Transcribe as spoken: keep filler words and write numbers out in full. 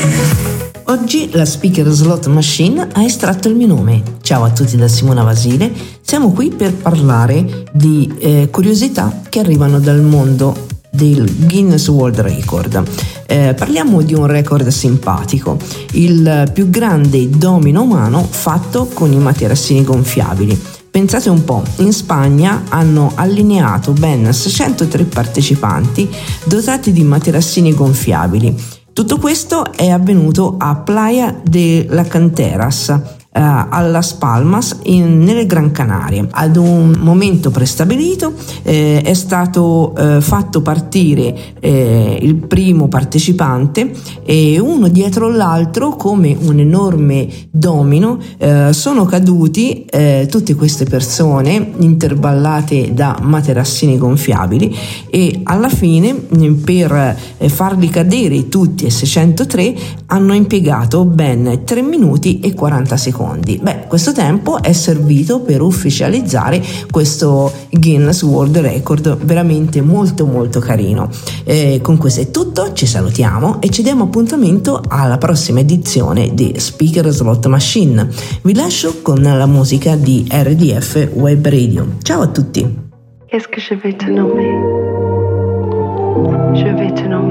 Oggi la Speaker Slot Machine ha estratto il mio nome. Ciao a tutti da Simona Vasile, siamo qui per parlare di eh, curiosità che arrivano dal mondo del Guinness World Record. Eh, parliamo di un record simpatico, il più grande domino umano fatto con i materassini gonfiabili. Pensate un po', in Spagna hanno allineato ben seicentotré partecipanti dotati di materassini gonfiabili. Tutto questo è avvenuto a Playa de la Canteras, Uh, a Las Palmas in, nelle Gran Canarie. Ad un momento prestabilito eh, è stato eh, fatto partire eh, il primo partecipante e uno dietro l'altro, come un enorme domino, eh, sono caduti eh, tutte queste persone intervallate da materassini gonfiabili, e alla fine, per eh, farli cadere tutti e seicentotré, hanno impiegato ben tre minuti e quaranta secondi. Beh, questo tempo è servito per ufficializzare questo Guinness World Record, veramente molto molto carino. Eh, con questo è tutto, ci salutiamo e ci diamo appuntamento alla prossima edizione di Speaker Slot Machine. Vi lascio con la musica di R D F Web Radio. Ciao a tutti. Qu'est-ce que je vais te nommer? Je vais te nommer